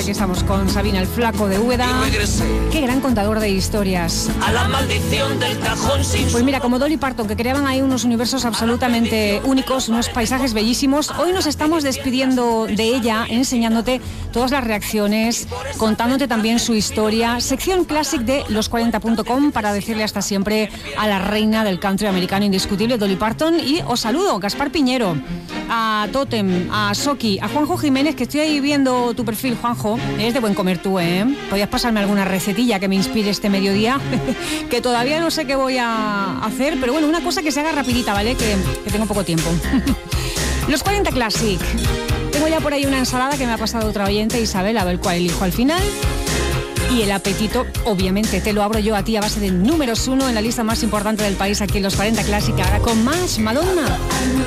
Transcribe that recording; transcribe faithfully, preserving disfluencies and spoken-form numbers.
aquí estamos con Sabina, el flaco de Úbeda. Qué gran contador de historias. A la maldición del cajón sin... Pues mira, como Dolly Parton, que creaban ahí unos universos absolutamente únicos, unos paisajes bellísimos. Hoy nos estamos despidiendo de ella, enseñándote todas las reacciones, contándote también su historia. Sección Classic de los cuarenta punto com para decirle hasta siempre a la reina del country americano indiscutible, Dolly Parton. Y os saludo, Gaspar Piñero, a Totem, a Soki, a Juanjo Jiménez, que estoy ahí viendo tu perfil, Juanjo. Eres de buen comer tú, ¿eh? Podías pasarme alguna recetilla que me inspire este mediodía, que todavía no sé qué voy a hacer, pero bueno, una cosa que se haga rapidita, ¿vale? Que, que tengo poco tiempo. Los cuarenta Classic. Tengo ya por ahí una ensalada que me ha pasado otra oyente, Isabel, a ver cuál elijo al final. Y el apetito, obviamente, te lo abro yo a ti a base de números uno en la lista más importante del país aquí en los cuarenta Classic, ahora con más Madonna.